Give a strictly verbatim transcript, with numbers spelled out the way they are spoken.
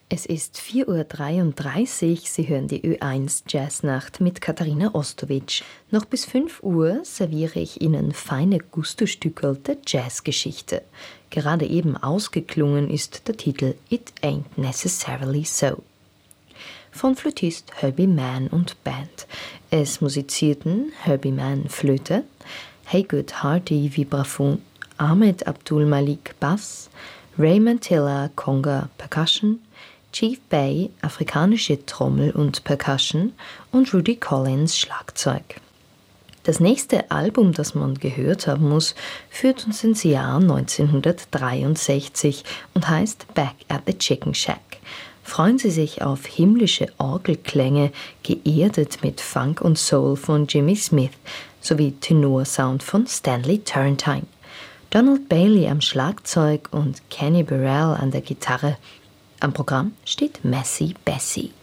Es ist vier Uhr dreiunddreißig, Sie hören die Ö eins Jazznacht mit Katharina Ostowitsch. Noch bis fünf Uhr serviere ich Ihnen feine Gusto-Stückerl der Jazzgeschichte. Gerade eben ausgeklungen ist der Titel It Ain't Necessarily So von Flötist Herbie Mann und Band. Es musizierten Herbie Mann Flöte, Haygood Hardy Vibraphon, Ahmed Abdul Malik Bass, Ray Mantilla Conga Percussion, Chief Bay afrikanische Trommel und Percussion und Rudy Collins Schlagzeug. Das nächste Album, das man gehört haben muss, führt uns ins Jahr neunzehnhundertdreiundsechzig und heißt Back at the Chicken Shack. Freuen Sie sich auf himmlische Orgelklänge, geerdet mit Funk und Soul von Jimmy Smith sowie Tenorsound von Stanley Turrentine. Donald Bailey am Schlagzeug und Kenny Burrell an der Gitarre. Am Programm steht Messy Bessie.